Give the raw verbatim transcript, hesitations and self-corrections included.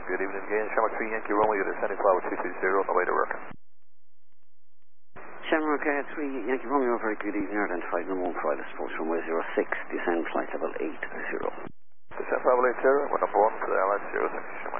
Good evening again. Shamrock three Yankee Romeo, you're descending flight two two zero, on the way to work. Shamrock uh, three Yankee Romeo, very good evening. Identified number one private approach runway zero six, descend flight level eight zero. Descend flight level eight zero, we're number one to the L S zero six.